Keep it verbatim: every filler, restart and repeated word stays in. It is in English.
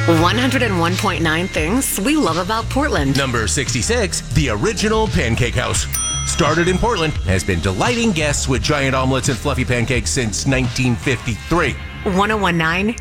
one oh one point nine things we love about Portland. Number sixty-six, the original Pancake House. Started in Portland, has been delighting guests with giant omelets and fluffy pancakes since nineteen fifty-three. one oh one point nine